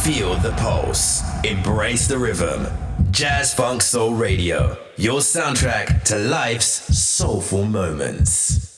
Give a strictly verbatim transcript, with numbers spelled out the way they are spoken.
Feel the pulse. Embrace the rhythm. Jazz Funk Soul Radio. Your soundtrack to life's soulful moments.